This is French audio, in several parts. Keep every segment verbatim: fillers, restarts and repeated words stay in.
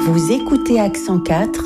Vous écoutez Accent quatre,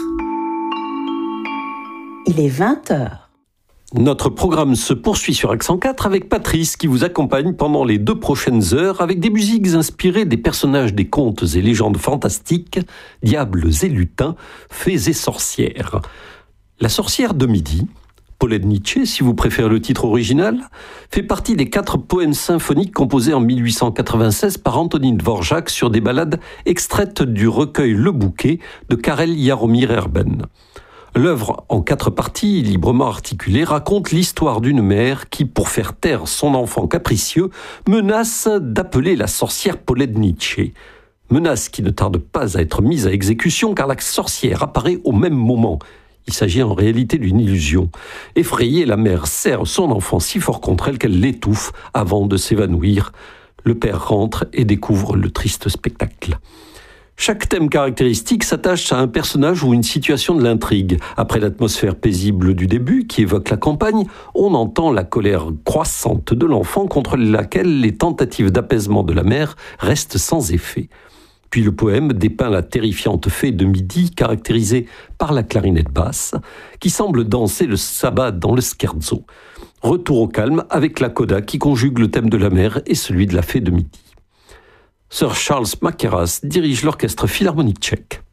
il est vingt heures. Notre programme se poursuit sur Accent quatre avec Patrice qui vous accompagne pendant les deux prochaines heures avec des musiques inspirées des personnages des contes et légendes fantastiques, diables et lutins, fées et sorcières. La sorcière de midi, Paulette Nietzsche, si vous préférez le titre original, fait partie des quatre poèmes symphoniques composés en mille huit cent quatre-vingt-seize par Antonin Dvorak sur des ballades extraites du recueil Le Bouquet de Karel Jaromír Erben. L'œuvre, en quatre parties, librement articulée, raconte l'histoire d'une mère qui, pour faire taire son enfant capricieux, menace d'appeler la sorcière Paulette Nietzsche. Menace qui ne tarde pas à être mise à exécution car la sorcière apparaît au même moment. Il s'agit en réalité d'une illusion. Effrayée, la mère serre son enfant si fort contre elle qu'elle l'étouffe avant de s'évanouir. Le père rentre et découvre le triste spectacle. Chaque thème caractéristique s'attache à un personnage ou une situation de l'intrigue. Après l'atmosphère paisible du début, qui évoque la campagne, on entend la colère croissante de l'enfant contre laquelle les tentatives d'apaisement de la mère restent sans effet. Puis le poème dépeint la terrifiante fée de midi, caractérisée par la clarinette basse, qui semble danser le sabbat dans le scherzo. Retour au calme avec la coda qui conjugue le thème de la mère et celui de la fée de midi. Sir Charles Mackerras dirige l'orchestre philharmonique tchèque.